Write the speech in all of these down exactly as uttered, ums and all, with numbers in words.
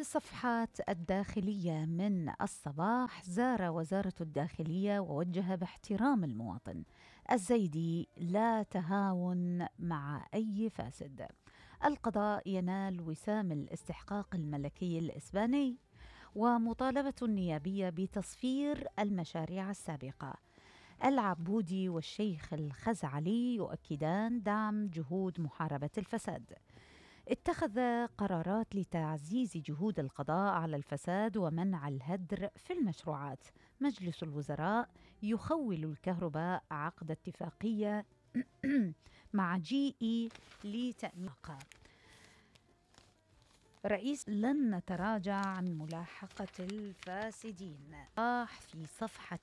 الصفحات الداخلية من الصباح، زار وزارة الداخلية ووجه باحترام المواطن الزيدي لا تهاون مع أي فاسد. القضاء ينال وسام الاستحقاق الملكي الإسباني، ومطالبة النيابية بتصفير المشاريع السابقة. العبودي والشيخ الخزعلي يؤكدان دعم جهود محاربة الفساد. اتخذ قرارات لتعزيز جهود القضاء على الفساد ومنع الهدر في المشروعات. مجلس الوزراء يخول الكهرباء عقد اتفاقية مع جي إي لتأمين الطاقة. رئيس لن نتراجع عن ملاحقة الفاسدين. راح في صفحة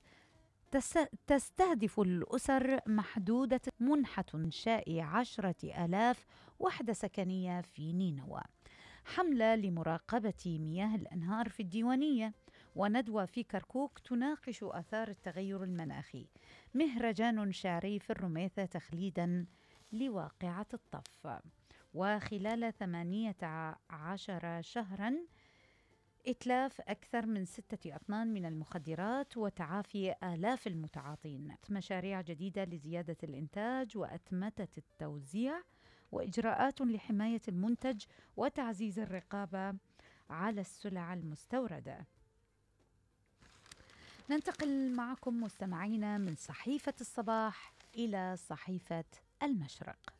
تستهدف الأسر محدودة منحة إنشاء عشرة آلاف وحدة سكنية في نينوى. حملة لمراقبة مياه الأنهار في الديوانية. وندوة في كركوك تناقش آثار التغير المناخي. مهرجان شعري في الرميثة تخليدا لواقعة الطف. وخلال ثمانية عشر شهرا إتلاف أكثر من ستة أطنان من المخدرات وتعافي آلاف المتعاطين. مشاريع جديدة لزيادة الإنتاج وأتمتة التوزيع، وإجراءات لحماية المنتج وتعزيز الرقابة على السلع المستوردة. ننتقل معكم مستمعينا من صحيفة الصباح إلى صحيفة المشرق.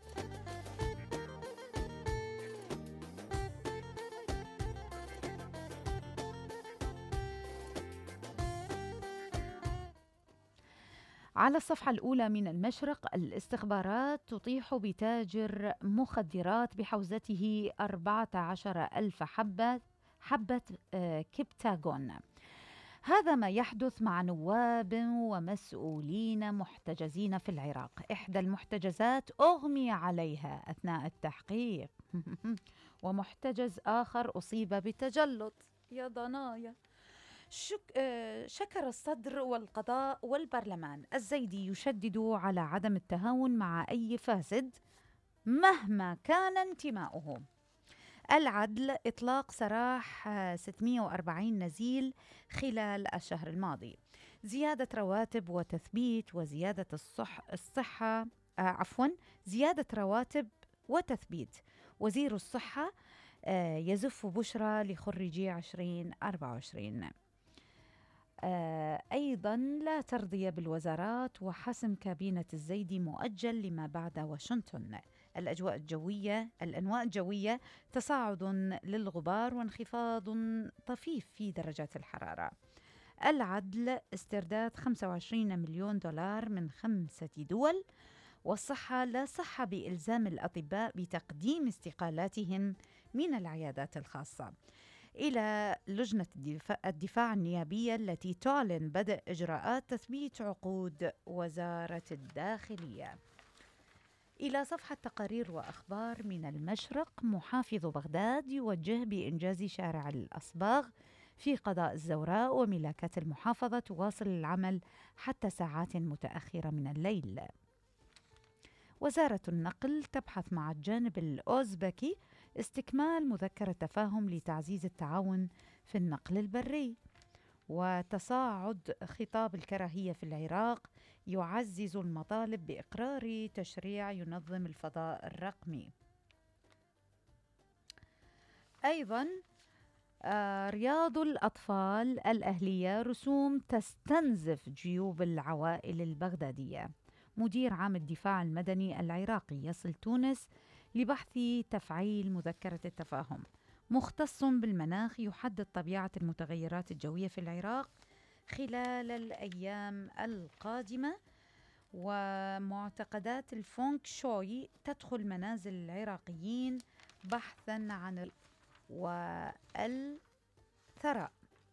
على الصفحة الأولى من المشرق، الاستخبارات تطيح بتاجر مخدرات بحوزته أربعة عشر ألف حبة حبة آه، كبتاغون. هذا ما يحدث مع نواب ومسؤولين محتجزين في العراق. إحدى المحتجزات أغمي عليها أثناء التحقيق ومحتجز آخر أصيب بتجلط. يا ضنايا. شك... آه، شكر الصدر والقضاء والبرلمان. الزيدي يشدد على عدم التهاون مع أي فاسد مهما كان انتماؤه. العدل إطلاق سراح آه، ستمائة وأربعين نزيل خلال الشهر الماضي. زيادة رواتب وتثبيت وزيادة الصح... الصحة آه، عفوا زيادة رواتب وتثبيت. وزير الصحة آه، يزف بشرى لخريجي عشرين أربعة وعشرين. آه، أيضا لا ترضي بالوزارات وحسم كابينة الزيدي مؤجل لما بعد واشنطن. الأجواء الجوية الأنواء الجوية تصاعد للغبار وانخفاض طفيف في درجات الحرارة. العدل استرداد خمسة وعشرين مليون دولار من خمسة دول. والصحة لا صحة بإلزام الأطباء بتقديم استقالاتهم من العيادات الخاصة. إلى لجنة الدفاع النيابية التي تعلن بدء إجراءات تثبيت عقود وزارة الداخلية. إلى صفحة تقارير وأخبار من المشرق، محافظ بغداد يوجه بإنجاز شارع الأصباغ في قضاء الزوراء، وملاكات المحافظة تواصل العمل حتى ساعات متأخرة من الليل. وزارة النقل تبحث مع الجانب الأوزبكي استكمال مذكرة تفاهم لتعزيز التعاون في النقل البري. وتصاعد خطاب الكراهية في العراق يعزز المطالب بإقرار تشريع ينظم الفضاء الرقمي. أيضا آه رياض الأطفال الأهلية رسوم تستنزف جيوب العوائل البغدادية. مدير عام الدفاع المدني العراقي يصل تونس لبحث تفعيل مذكرة التفاهم. مختص بالمناخ يحدد طبيعة المتغيرات الجوية في العراق خلال الأيام القادمة. ومعتقدات الفونك شوي تدخل منازل العراقيين بحثا عن ال... والثراء.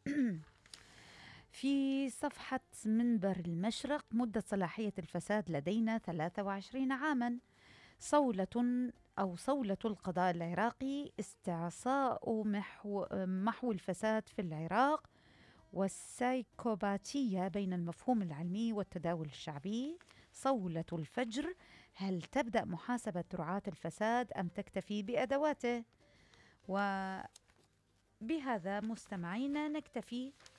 في صفحة منبر المشرق، مدة صلاحية الفساد لدينا ثلاثة وعشرين عاما. صولة أو صولة القضاء العراقي استعصاء محو, محو الفساد في العراق والسايكوباتية بين المفهوم العلمي والتداول الشعبي. صولة الفجر، هل تبدأ محاسبة رعاة الفساد أم تكتفي بأدواته؟ وبهذا بهذا مستمعينا نكتفي